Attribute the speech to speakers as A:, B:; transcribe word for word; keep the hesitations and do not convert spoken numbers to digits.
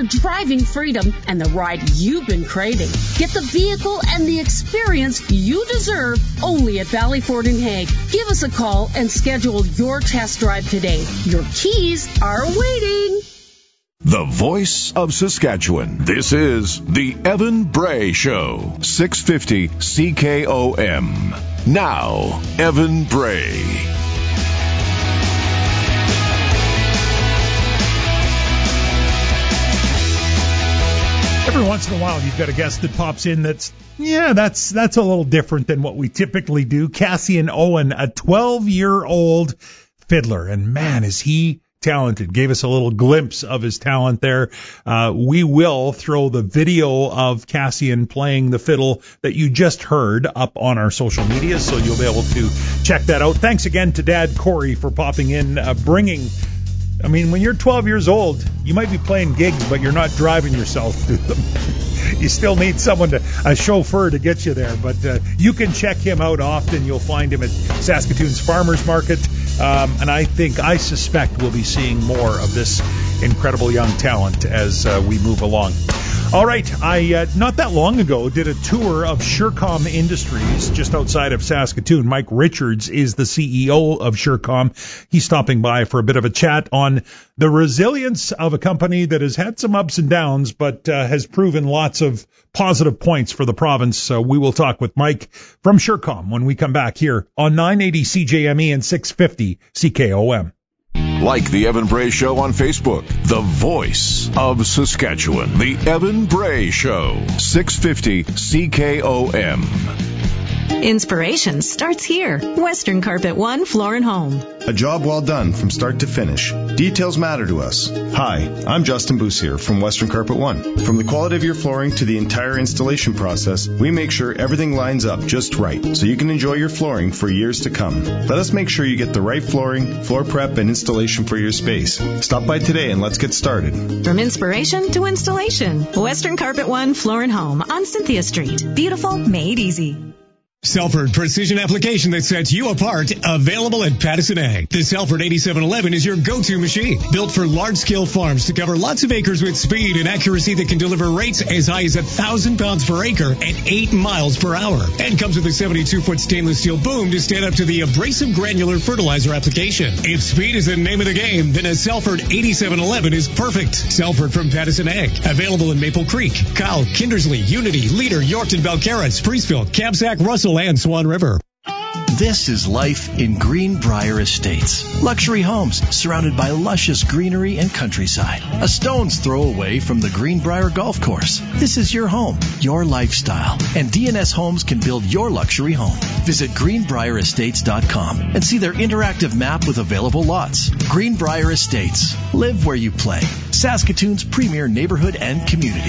A: for driving freedom and the ride you've been craving. Get the vehicle and the experience you deserve only at Valley Ford in Hague. Give us a call and schedule your test drive today. Your keys are waiting.
B: The voice of Saskatchewan. This is the Evan Bray Show. six fifty C K O M. Now, Evan Bray.
C: Every once in a while, you've got a guest that pops in that's, yeah, that's that's a little different than what we typically do. Cassian Owen, a twelve-year-old fiddler, and man, is he talented. Gave us a little glimpse of his talent there. Uh, we will throw the video of Cassian playing the fiddle that you just heard up on our social media, so you'll be able to check that out. Thanks again to Dad Corey for popping in, uh, bringing... I mean, when you're twelve years old, you might be playing gigs, but you're not driving yourself to them. You still need someone to, a chauffeur to get you there. But uh, you can check him out often. You'll find him at Saskatoon's Farmers Market. Um, and I think, I suspect we'll be seeing more of this incredible young talent as uh, we move along. All right, I uh, not that long ago did a tour of Surecom Industries just outside of Saskatoon. Mike Richards is the C E O of Surecom. He's stopping by for a bit of a chat on the resilience of a company that has had some ups and downs, but uh, has proven lots of positive points for the province. So we will talk with Mike from Surecom when we come back here on nine eighty C J M E and six fifty C K O M.
B: Like the Evan Bray Show on Facebook, the voice of Saskatchewan. The Evan Bray Show, six fifty C K O M.
D: Inspiration starts here. Western Carpet One Floor and Home.
E: A job well done from start to finish. Details matter to us. Hi, I'm Justin Boosier from Western Carpet One. From the quality of your flooring to the entire installation process, we make sure everything lines up just right so you can enjoy your flooring for years to come. Let us make sure you get the right flooring, floor prep, and installation for your space. Stop by today and let's get started.
D: From inspiration to installation. Western Carpet One Floor and Home on Cynthia Street. Beautiful, made easy.
F: Selford Precision Application that sets you apart, available at Pattison Ag. The Selford eighty-seven eleven is your go-to machine, built for large-scale farms to cover lots of acres with speed and accuracy that can deliver rates as high as one thousand pounds per acre at eight miles per hour. And comes with a seventy-two foot stainless steel boom to stand up to the abrasive granular fertilizer application. If speed is the name of the game, then a Selford eighty-seven eleven is perfect. Selford from Pattison Ag, available in Maple Creek, Kyle, Kindersley, Unity, Leader, Yorkton, Balcarres, Priestfield, Kabsack, Russell, and Swan River.
G: This is life in Greenbrier Estates. Luxury homes surrounded by luscious greenery and countryside. A stone's throw away from the Greenbrier Golf Course. This is your home, your lifestyle, and D N S Homes can build your luxury home. Visit greenbrier estates dot com and see their interactive map with available lots. Greenbrier Estates. Live where you play. Saskatoon's premier neighborhood and community.